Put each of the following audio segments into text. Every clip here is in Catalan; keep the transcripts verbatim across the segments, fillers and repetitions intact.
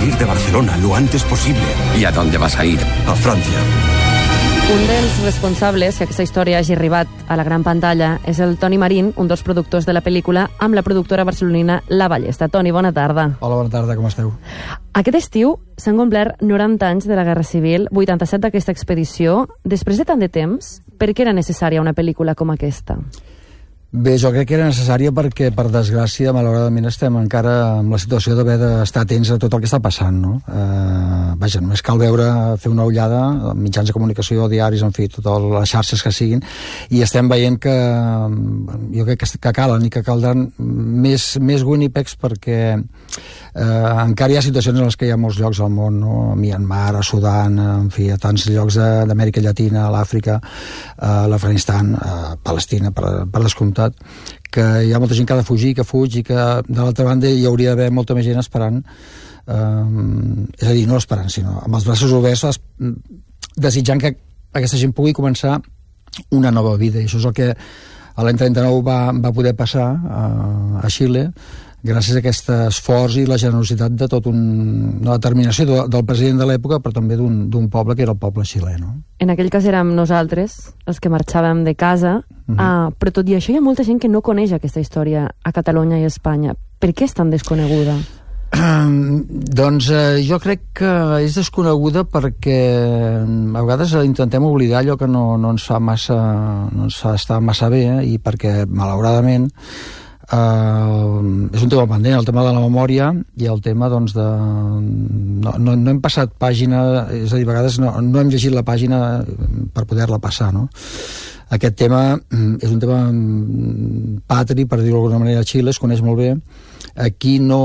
salir de Barcelona lo antes posible. ¿Y a dónde vas a ir? A Francia. Un dels responsables que aquesta història hagi arribat a la gran pantalla és el Toni Marín, un dels productors de la pel·lícula, amb la productora barcelonina La Ballesta. Toni, bona tarda. Hola, bona tarda, com esteu? Aquest estiu s'han complert noranta anys de la Guerra Civil, vuitanta-set d'aquesta expedició. Després de tant de temps, per què era necessària una pel·lícula com aquesta? Bé, jo crec que era necessària perquè, per desgràcia, malauradament estem encara amb la situació d'haver d'estar atents a tot el que està passant, no? Eh, vaja, només cal veure, fer una ullada, mitjans de comunicació, diaris, en fi, totes les xarxes que siguin, i estem veient que jo crec que, que calen i que caldran més, més Winnipegs perquè eh, encara hi ha situacions en les que hi ha molts llocs al món, no? A Myanmar, a Sudan, en fi, a tants llocs d'Amèrica Llatina, a l'Àfrica, a l'Afganistan, a Palestina, per, per descomptat, que hi ha molta gent que ha de fugir, que fuig, i que de l'altra banda hi hauria d'haver molta més gent esperant, eh, és a dir, no esperant, sinó amb els braços oberts, desitjant que aquesta gent pugui començar una nova vida, i això és el que a l'any trenta-nou va, va poder passar a, a Xile, gràcies a aquest esforç i la generositat de tot un, una determinació de, del president de l'època, però també d'un poble que era el poble xilè, no? En aquell cas érem nosaltres, els que marxàvem de casa, uh-huh. ah, però tot i això hi ha molta gent que no coneix aquesta història a Catalunya i a Espanya. Per què és tan desconeguda? Uh, doncs uh, jo crec que és desconeguda perquè a vegades intentem oblidar allò que no, no ens fa massa, no ens fa estar massa bé, eh? I perquè malauradament Uh, és un tema pendent, el tema de la memòria i el tema, doncs, de no, no, no hem passat pàgina, és a dir, a vegades no, no hem llegit la pàgina per poder-la passar, no? Aquest tema és un tema patri, per dir-ho d'alguna manera, a Xile es coneix molt bé, aquí no,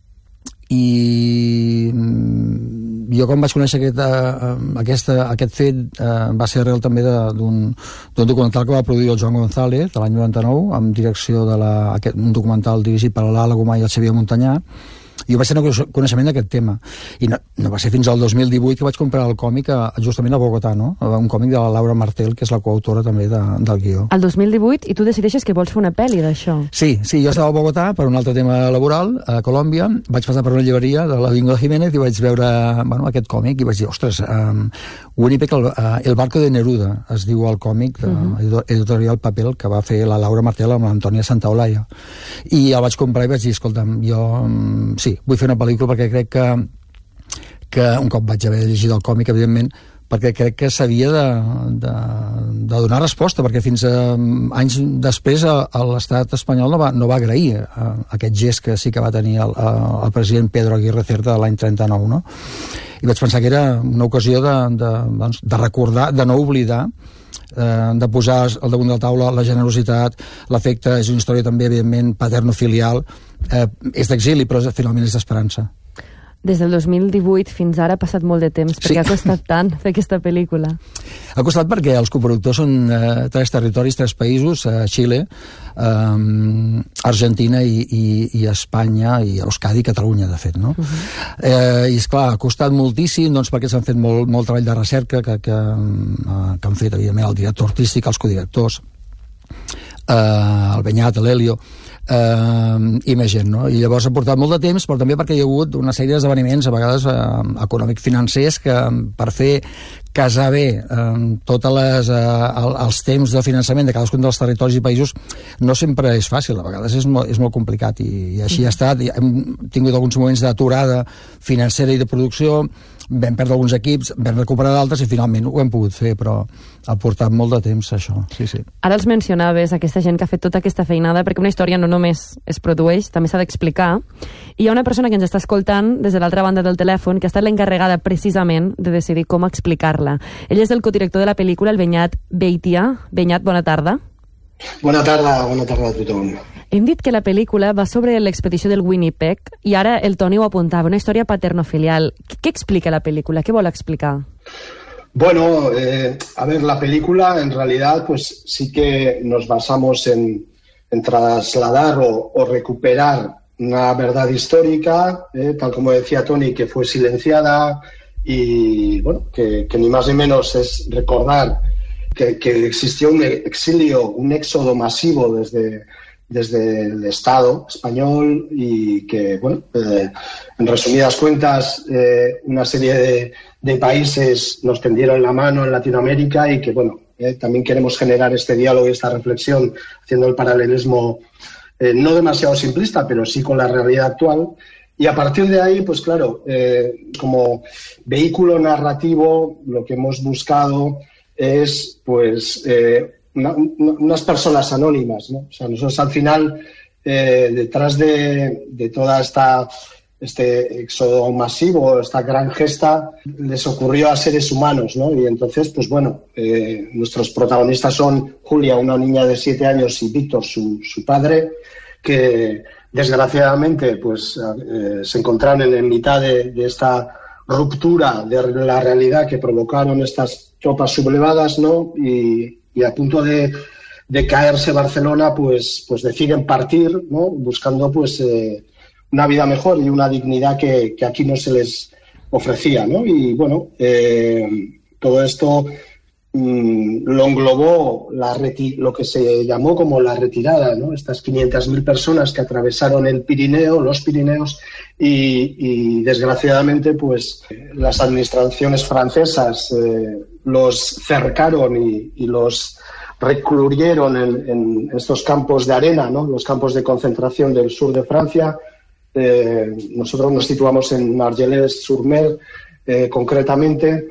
i jo quan vaig conèixer aquest, uh, aquesta, aquest fet uh, va ser arrel també d'un documental que va produir el Joan González de l'any noranta-nou, amb direcció de la, aquest, un documental dirigit per l'Ala Gomà i el Xavier Montanyà, i jo vaig tenir coneixement d'aquest tema, i no, no va ser fins al dos mil divuit que vaig comprar el còmic a, justament a Bogotà, no? Un còmic de la Laura Martel, que és la coautora també de, del guió. El dos mil divuit, i tu decideixes que vols fer una pel·li d'això? Sí, sí, jo estava a Bogotà per un altre tema laboral, a Colòmbia, vaig passar per una llibreria de l'Avinguda Jiménez i vaig veure, bueno, aquest còmic i vaig dir, ostres, um, Winnipeg, el, uh, el barco de Neruda, es diu el còmic de uh-huh. editorial Papel, que va fer la Laura Martel amb l'Antònia Santaolalla. I el vaig comprar i vaig dir, escolta'm, jo, um, sí, vull fer una pel·lícula perquè crec que, que un cop vaig haver llegit el còmic, evidentment, perquè crec que s'havia de, de, de donar resposta, perquè fins a anys després l'estat espanyol no va, no va agrair a, a aquest gest que sí que va tenir el, el president Pedro Aguirre Cerda l'any trenta-nou, no? I vaig pensar que era una ocasió de, de, doncs, de recordar, de no oblidar, eh, de posar al damunt de la taula la generositat, l'afecte. És una història també, evidentment, paterno-filial, eh, és d'exili, però finalment és d'esperança. Des del dos mil divuit fins ara ha passat molt de temps. Per què sí. ha costat tant fer aquesta pel·lícula? Ha costat perquè els coproductors són eh, tres territoris, tres països, eh, Xile, eh, Argentina i, i, i Espanya, i Euskadi i Catalunya, de fet, no? Uh-huh. eh, I, esclar, ha costat moltíssim, doncs, perquè s'han fet molt, molt treball de recerca que, que, eh, que han fet, evidentment, el director artístic, els codirectors, eh, el Benyat, l'Helio, Uh, i més gent, no? I llavors ha portat molt de temps, però també perquè hi ha hagut una sèrie d'esdeveniments, a vegades uh, econòmic-financers, que per fer casar bé uh, tots uh, els temps de finançament de cadascun dels territoris i països no sempre és fàcil, a vegades és molt, és molt complicat, i, i així ha estat. Hem tingut alguns moments d'aturada financera i de producció, vam perdre alguns equips, vam recuperar d'altres i finalment ho hem pogut fer, però ha portat molt de temps, això. Sí, sí. Ara els mencionaves, aquesta gent que ha fet tota aquesta feinada, perquè una història no només es produeix, també s'ha d'explicar, i hi ha una persona que ens està escoltant des de l'altra banda del telèfon que ha estat l'encarregada precisament de decidir com explicar-la. Ell és el codirector de la pel·lícula, el Benyat Beitia. Benyat, bona tarda. Bona tarda, bona tarda a tothom. Hem dit que la pel·lícula va sobre l'expedició del Winnipeg i ara el Toni ho apuntava, una història paterno-filial. Què explica la película? ¿Qué vuole explicar? Bueno, eh, a ver, la película en realidad pues sí que nos basamos en, en trasladar o, o recuperar una verdad histórica, eh, tal como decía Toni, que fue silenciada y bueno, que, que ni más ni menos es recordar que, que existió un exilio, un éxodo masivo desde desde el Estado español y que, bueno, eh, en resumidas cuentas, eh, una serie de, de países nos tendieron la mano en Latinoamérica y que, bueno, eh, también queremos generar este diálogo y esta reflexión haciendo el paralelismo eh, no demasiado simplista, pero sí con la realidad actual. Y a partir de ahí, pues claro, eh, como vehículo narrativo, lo que hemos buscado es, pues, eh, una, unas personas anónimas, ¿no? O sea, nosotros al final, eh, detrás de, de toda esta este éxodo masivo, esta gran gesta, les ocurrió a seres humanos, ¿no? Y entonces, pues bueno, eh, nuestros protagonistas son Julia, una niña de siete años, y Víctor, su, su padre, que desgraciadamente pues eh, se encontraron en mitad de, de esta ruptura de la realidad que provocaron estas tropas sublevadas, ¿no? Y, y a punto de, de caerse Barcelona, pues, pues deciden partir, ¿no? Buscando pues eh, una vida mejor y una dignidad que, que aquí no se les ofrecía, ¿no? Y bueno, eh, todo esto lo englobó la reti- lo que se llamó como la retirada, ¿no? Estas quinientas mil personas que atravesaron el Pirineo, los Pirineos, y, y desgraciadamente pues las administraciones francesas eh, los cercaron y, y los recluyeron en, en estos campos de arena, ¿no? Los campos de concentración del sur de Francia. Eh, nosotros nos situamos en Argelès-sur-Mer, eh, concretamente.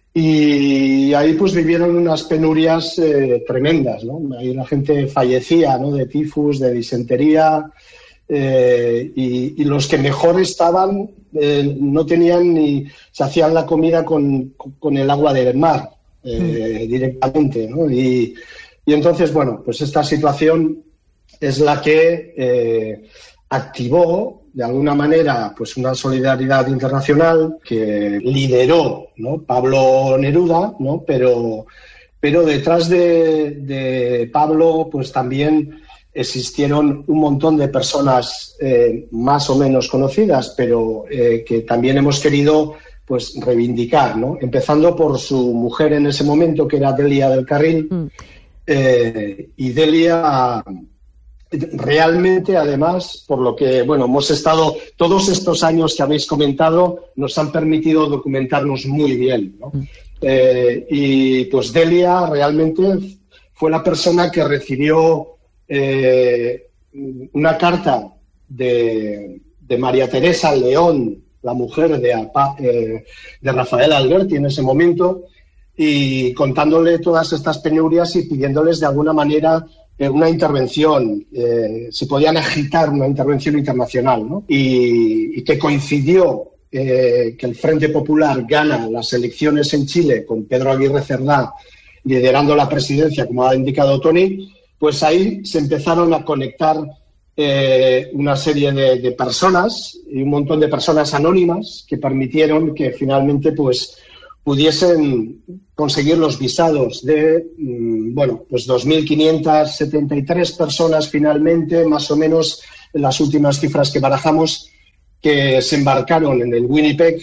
Y ahí pues vivieron unas penurias eh, tremendas, ¿no? Ahí la gente fallecía, ¿no? De tifus, de disentería, eh, y, y los que mejor estaban eh, no tenían ni... se hacían la comida con, con el agua del mar, eh, mm. directamente, ¿no? Y, y entonces, bueno, pues esta situación es la que eh, activó de alguna manera pues una solidaridad internacional que lideró, ¿no? Pablo Neruda, ¿no? Pero, pero detrás de, de Pablo pues también existieron un montón de personas eh, más o menos conocidas, pero eh, que también hemos querido pues reivindicar, ¿no? Empezando por su mujer en ese momento, que era Delia del Carril, mm. eh, y Delia... Realmente, además, por lo que, bueno, hemos estado, todos estos años que habéis comentado nos han permitido documentarnos muy bien, ¿no? Mm. Eh, y pues Delia realmente fue la persona que recibió eh, una carta de, de María Teresa León, la mujer de, eh, de Rafael Alberti en ese momento, y contándole todas estas penurias y pidiéndoles de alguna manera una intervención, eh, si podían agitar una intervención internacional, ¿no? Y, y que coincidió eh, que el Frente Popular gana las elecciones en Chile con Pedro Aguirre Cerda liderando la presidencia, como ha indicado Tony, pues ahí se empezaron a conectar eh, una serie de, de personas y un montón de personas anónimas que permitieron que finalmente pues pudiesen conseguir los visados de, bueno, pues dos mil quinientas setenta y tres personas finalmente, más o menos las últimas cifras que barajamos, que se embarcaron en el Winnipeg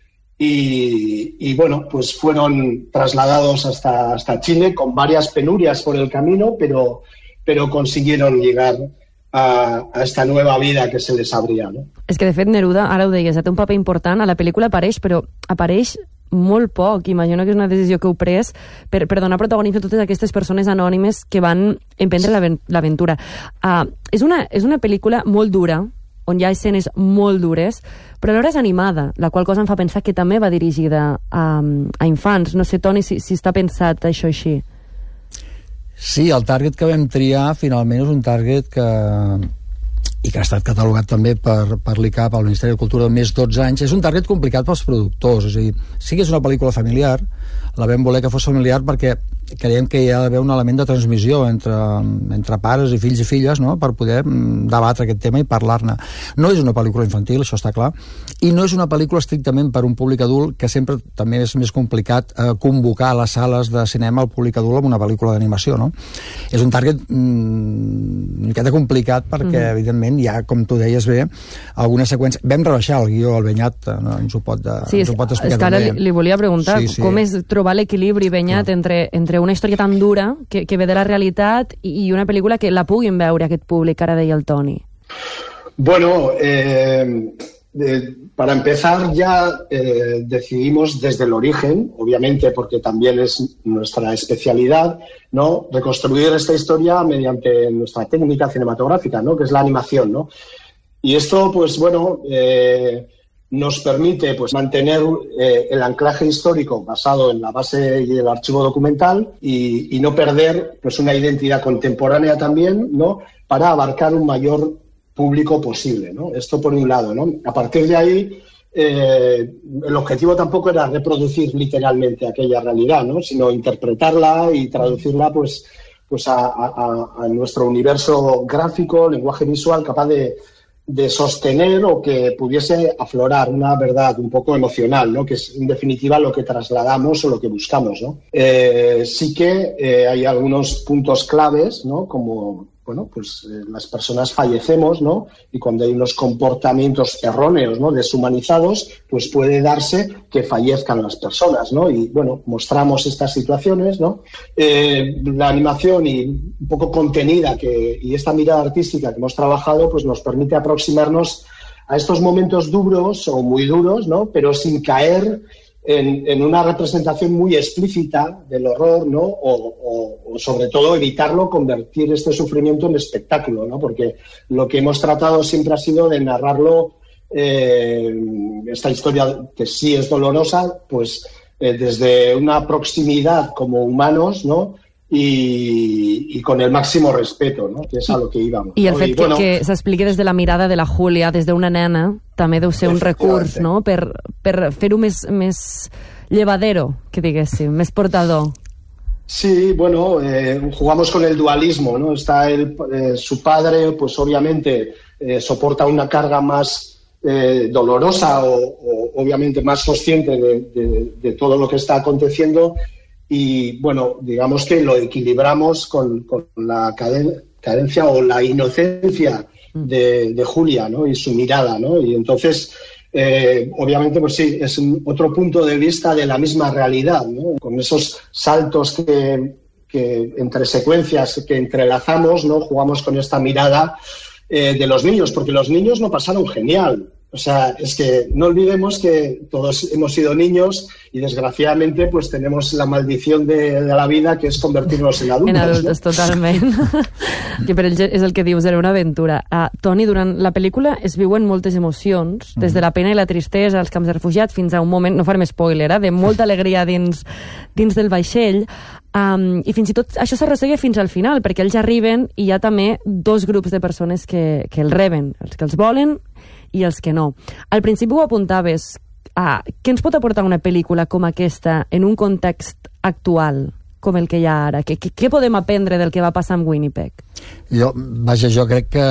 y, y bueno, pues fueron trasladados hasta, hasta Chile con varias penurias por el camino, pero, pero consiguieron llegar a, a esta nueva vida que se les abria, no? És que, de fet, Neruda, ara ho deies, té un paper important, a la pel·lícula apareix, però apareix molt poc. Imagino que és una decisió que heu pres per, per donar protagonisme a totes aquestes persones anònimes que van emprendre l'aventura. Uh, és, una, és una pel·lícula molt dura, on hi ha escenes molt dures, però alhora és animada, la qual cosa em fa pensar que també va dirigida a, a infants. No sé, Toni, si, si està pensat això així. Sí, el target que vam triar finalment és un target que i que ha estat catalogat també per, per l'I C A P, al Ministeri de Cultura, de més dotze anys. És un target complicat pels productors, és a dir, sí que és una pel·lícula familiar, la vam voler que fos familiar perquè creiem que hi ha d'haver un element de transmissió entre, entre pares i fills i filles, no?, per poder debatre aquest tema i parlar-ne. No és una pel·lícula infantil, això està clar, i no és una pel·lícula estrictament per un públic adult, que sempre també és més complicat eh, convocar a les sales de cinema al públic adult amb una pel·lícula d'animació, no? És un target mm, una miqueta complicat perquè, mm. evidentment, hi ha, com tu deies bé, algunes seqüències. Vam rebaixar el guió, el Benyat no, ens ho pot, de, sí, ens ho pot explicar és que ara també. Li, li volia preguntar, sí, sí. Com és trobar l'equilibri, Benyat, entre, entre entre una història tan dura que, que ve de la realitat i una pel·lícula que la puguin veure aquest públic, ara deia el Toni? Bueno, eh, eh, para empezar ya eh, decidimos desde el origen, obviamente porque también es nuestra especialidad, ¿no?, reconstruir esta historia mediante nuestra técnica cinematográfica, ¿no?, que es la animación, ¿no? Y esto, pues bueno, eh, nos permite pues mantener eh, el anclaje histórico basado en la base y el archivo documental y, y no perder pues una identidad contemporánea también, ¿no?, para abarcar un mayor público posible, ¿no? Esto por un lado, ¿no? A partir de ahí, eh, el objetivo tampoco era reproducir literalmente aquella realidad, ¿no?, sino interpretarla y traducirla pues, pues a, a, a nuestro universo gráfico, lenguaje visual capaz de, de sostener o que pudiese aflorar una verdad un poco emocional, ¿no?, que es en definitiva lo que trasladamos o lo que buscamos, ¿no? Eh, sí que eh, hay algunos puntos claves, ¿no?, como bueno, pues eh, las personas fallecemos, ¿no?, y cuando hay unos comportamientos erróneos, ¿no?, deshumanizados, pues puede darse que fallezcan las personas, ¿no? Y bueno, mostramos estas situaciones, ¿no? Eh, la animación y un poco contenida que, y esta mirada artística que hemos trabajado, pues nos permite aproximarnos a estos momentos duros o muy duros, ¿no?, pero sin caer En, en una representación muy explícita del horror, ¿no? O, o, o sobre todo evitarlo, convertir este sufrimiento en espectáculo, ¿no? Porque lo que hemos tratado siempre ha sido de narrarlo, eh, esta historia que sí es dolorosa, pues eh, desde una proximidad como humanos, ¿no? Y, y con el máximo respeto, no?, que és a lo que íbamos. I el no? fet I, que, bueno, que s'expliqui des de la mirada de la Júlia, des d'una nena, també deu ser un recurs, no?, per, per fer-ho més, més llevadero, que diguéssim, més portador. Sí, bueno, eh, jugamos con el dualismo, ¿no? Está el, eh, su padre, pues obviamente eh, soporta una carga más eh, dolorosa o, o obviamente más consciente de, de, de todo lo que está aconteciendo. Y, bueno, digamos que lo equilibramos con, con la caden- cadencia o la inocencia de, de Julia, ¿no?, y su mirada, ¿no? Y entonces, eh, obviamente, pues sí, es un, otro punto de vista de la misma realidad, ¿no?, con esos saltos que, que entre secuencias que entrelazamos, ¿no?, jugamos con esta mirada eh, de los niños, porque los niños lo pasaron genial. O sea, es que no olvidemos que todos hemos sido niños y desgraciadamente pues tenemos la maldición de, de la vida, que es convertirnos en adultos. En adultos, ¿no? Totalment. Que per ell és el que dius, era una aventura. Uh, Toni, durant la pel·lícula es viuen moltes emocions, des de la pena i la tristesa als camps de refugiats fins a un moment, no farem spoiler, eh, de molta alegria dins, dins del vaixell. Um, I fins i tot això s'arrossega fins al final, perquè ells arriben i hi ha també dos grups de persones que, que el reben, els que els volen i els que no. Al principi ho apuntaves, ah, què ens pot aportar una pel·lícula com aquesta en un context actual com el que hi ha ara? Què, què podem aprendre del que va passar amb Winnipeg? Jo, vaja, jo crec que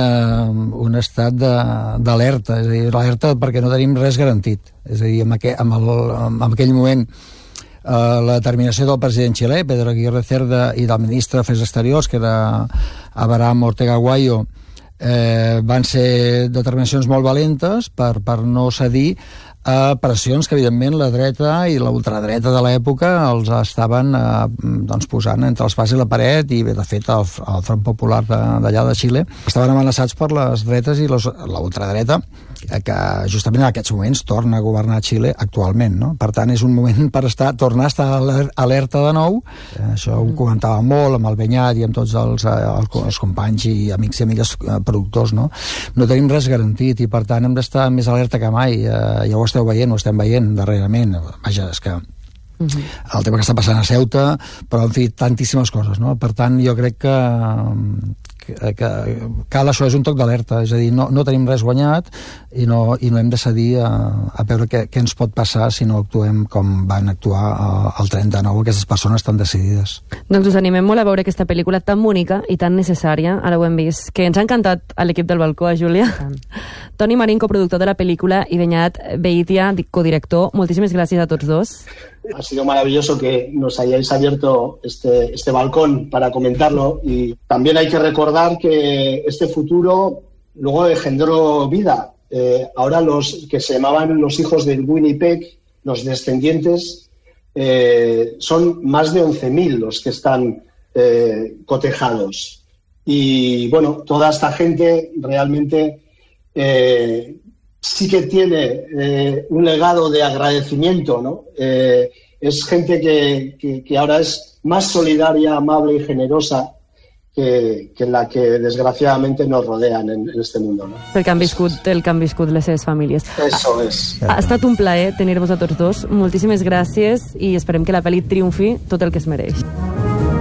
un estat d'alerta, és a dir, l'alerta perquè no tenim res garantit. És a dir, en, aqu en, el, en aquell moment eh, la determinació del president xilè, Pedro Aguirre Cerda, i del ministre d'Afers Exteriors, que era Abraham Ortega Guayo, Eh, van ser determinacions molt valentes per, per no cedir a pressions que evidentment la dreta i la ultradreta de l'època els estaven eh, doncs posant entre l'espasa i la paret, i bé, de fet el, el Front Popular d'allà de, de Xile estaven amenaçats per les dretes i los, la ultradreta, que justament en aquests moments torna a governar Xile actualment, no? Per tant és un moment per estar, tornar a estar alerta de nou. eh, això ho comentava molt amb el Benyat i amb tots els, els, els companys i amics i amigues productors, no? No tenim res garantit i per tant hem d'estar més alerta que mai. eh, ja ho esteu veient, ho estem veient darrerament. Vaja, és que uh-huh. el tema que està passant a Ceuta, però en fi, tantíssimes coses, no? Per tant, jo crec que, que, que cal això, és un toc d'alerta, és a dir, no, no tenim res guanyat i no, i no hem de cedir a, a veure què, què ens pot passar si no actuem com van actuar el trenta-nou aquestes persones tan decidides. Doncs us animem molt a veure aquesta pel·lícula tan bonica i tan necessària, ara ho hem vist, que ens ha encantat a l'equip del balcó, a Júlia. Toni Marín, coproductor de la pel·lícula, i Beñat Beitia, codirector, moltíssimes gràcies a tots dos. Ha sido maravilloso que nos hayáis abierto este, este balcón para comentarlo, y también hay que recordar que este futuro luego engendró vida. Eh, ahora los que se llamaban los hijos del Winnipeg, los descendientes, eh, son más de once mil los que están eh, cotejados. Y bueno, toda esta gente realmente eh, sí que tiene eh, un legado de agradecimiento, ¿no? Eh, es gente que, que, que ahora es más solidaria, amable y generosa que, que la que desgraciadamente nos rodean en, en este mundo, ¿no? Perquè han viscut el que han viscut les seves famílies. Eso es. Ha estat un plaer tenir-vos a tots dos. Moltíssimes gràcies i esperem que la pel·li triomfi tot el que es mereix.